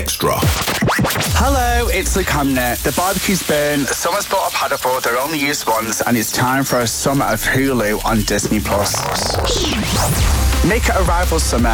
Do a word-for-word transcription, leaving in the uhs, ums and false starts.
Extra. Hello, it's Luke Hamner. The barbecues burn, summer's brought up Haddiford, they're only used once, and it's time for a summer of Hulu on Disney Plus. Make it a rival summer